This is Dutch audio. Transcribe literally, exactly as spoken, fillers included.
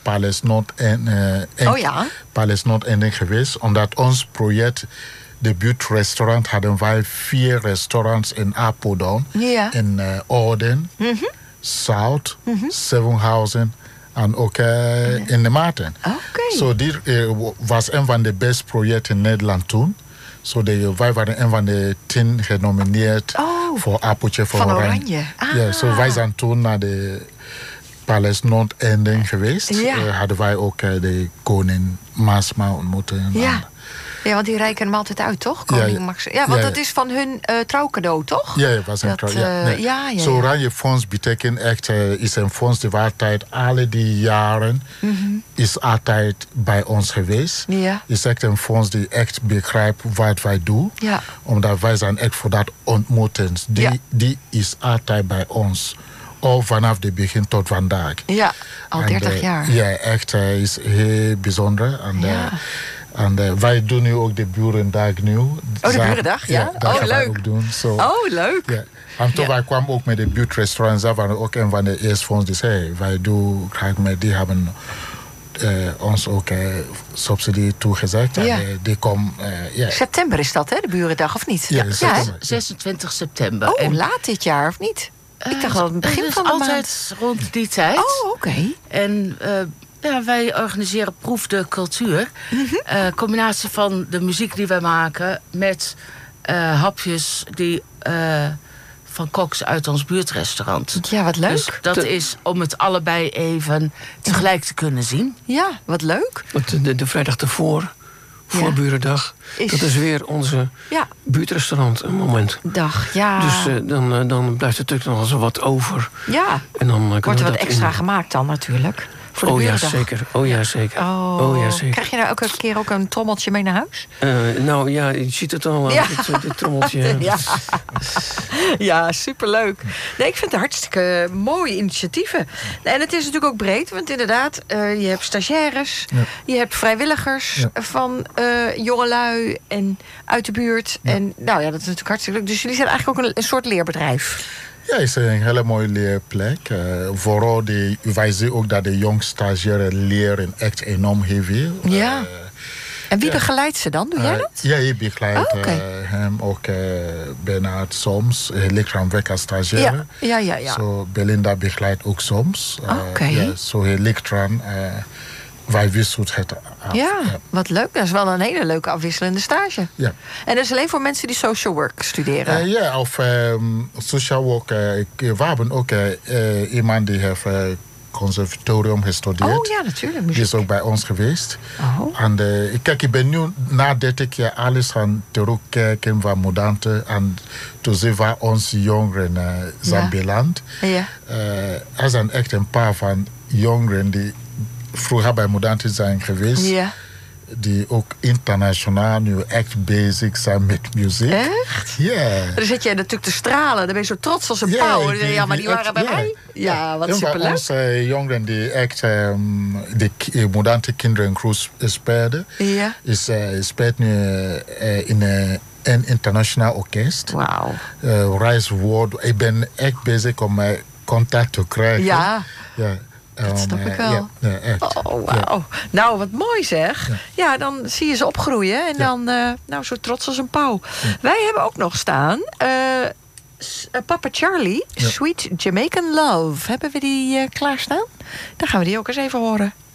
Palace Noord-End uh, oh, ja. Palace Noord-Ending geweest. Omdat ons project, de buurtrestaurant, hadden wij vier restaurants in Apeldoorn. Ja. In uh, Orden, mm-hmm. South, mm-hmm. Zevenhuizen en ook uh, ja. in de Maarten. Oké. Okay. So dit uh, was een van de beste projecten in Nederland toen. So de, wij waren een van de tien genomineerd oh, voor Appeltje voor van Oranje. Oranje. Ah. Ja, so wij zijn toen naar de Palace Noord-Ending geweest. Ja. Uh, hadden wij ook uh, de koning Maasma ontmoeten. Ja. Ja, want die reiken hem altijd uit, toch? Koning ja, ja. Max. Ja, want ja, ja. dat is van hun uh, trouwcadeau, toch? Ja, het was een dat, trouw. Uh, ja, nee. ja, ja, Zo ja. Oranje Fonds betekent echt, uh, is een fonds die altijd alle die jaren mm-hmm. is altijd bij ons geweest. Ja. Is echt een fonds die echt begrijpt wat wij doen. Ja. Omdat wij zijn echt voor dat ontmoeten. Die, ja. die is altijd bij ons. Al vanaf het begin tot vandaag. Ja, al dertig uh, jaar. Ja, echt uh, is heel bijzonder. En, ja. uh, En uh, wij doen nu ook de Burendag nu. Oh, de Burendag, ja? ja dat oh, gaan leuk. wij ook doen. So, oh, leuk. Ja. En toen ja. wij kwamen ook met de buurtrestaurants, dat waren ook een van de eerste fonds die zei, wij doen graag met, die hebben uh, ons ook uh, subsidie toegezegd. Ja. En uh, die komen, uh, yeah. September is dat, hè, de Burendag, of niet? Ja, ja zesentwintig september. Oh, en laat dit jaar, of niet? Uh, Ik dacht al het begin het van de altijd maand. Rond die tijd. Oh, oké. Okay. En uh, ja, wij organiseren Proef de Cultuur. Mm-hmm. Uh, combinatie van de muziek die wij maken met uh, hapjes die uh, van koks uit ons buurtrestaurant. Ja, wat leuk. Dus dat de... is om het allebei even tegelijk te kunnen zien. Ja, wat leuk. De, de, de vrijdag ervoor, voor ja. Burendag, is... dat is weer onze ja. buurtrestaurant een moment. Dag, ja. Dus uh, dan, uh, dan blijft er natuurlijk nog eens wat over. Ja, en dan uh, wordt er wat dat extra in... gemaakt dan natuurlijk. Voor de oh, ja, burendag. zeker. oh ja, zeker. Oh. Oh ja, zeker. Krijg je nou elke keer ook een trommeltje mee naar huis? Uh, nou ja, je ziet het al, ja. dit, dit trommeltje. ja. ja, superleuk. Nee, ik vind het hartstikke mooie initiatieven. En het is natuurlijk ook breed, want inderdaad, uh, je hebt stagiaires, ja. je hebt vrijwilligers ja. van uh, jongelui en uit de buurt. Ja. En nou ja, dat is natuurlijk hartstikke leuk. Dus jullie zijn eigenlijk ook een, een soort leerbedrijf. Ja, het is een hele mooie leerplek. Uh, vooral de, wij zien ook dat de jong stagiairen leren echt enorm heel veel. Ja. Uh, en wie ja. begeleidt ze dan? Doe jij dat? Uh, ja, je begeleidt oh, okay. uh, hem ook uh, Bernard soms. Hij ligt aan weg als stagiaire. Ja, ja, ja. ja. So, Belinda begeleidt ook soms. Uh, Oké. Okay. Ja, so hij ligt eraan. Uh, wij wisselen het af. Ja, ja, wat leuk. Dat is wel een hele leuke afwisselende stage. Ja. En dat is alleen voor mensen die social work studeren? Uh, ja, of um, social work. Uh, we hebben ook uh, uh, iemand die heeft uh, conservatorium gestudeerd. Oh ja, natuurlijk. Die is ook bij ons geweest. Oh. En uh, kijk, ik ben nu na dertig jaar alles gaan terugkijken van Modante en te zien waar onze jongeren uh, zijn ja. beland. Ja. Uh, er zijn echt een paar van jongeren die vroeger bij Modante zijn geweest. Ja. Die ook internationaal nu echt bezig zijn met muziek. Echt? Ja. Yeah. Dan zit jij natuurlijk te stralen. Dan ben je zo trots als een yeah, pauw. Die, ja, maar die waren echt, bij yeah. mij. Ja, wat superleuk. En onze uh, jongeren die echt um, de uh, Modante Kinderencrew speelden. Ja. Is uh, speelt nu uh, in uh, een internationaal orkest. Wauw. Uh, Reis World. Ik ben echt bezig om uh, contact te krijgen. Ja. Ja. Dat snap ik wel. Ja, ja, echt. Oh, wauw. Ja. Nou, wat mooi zeg. Ja. ja, dan zie je ze opgroeien. En ja. dan, uh, nou, zo trots als een pauw. Ja. Wij hebben ook nog staan... Uh, Papa Charlie, ja. Sweet Jamaican Love. Hebben we die uh, klaarstaan? Dan gaan we die ook eens even horen.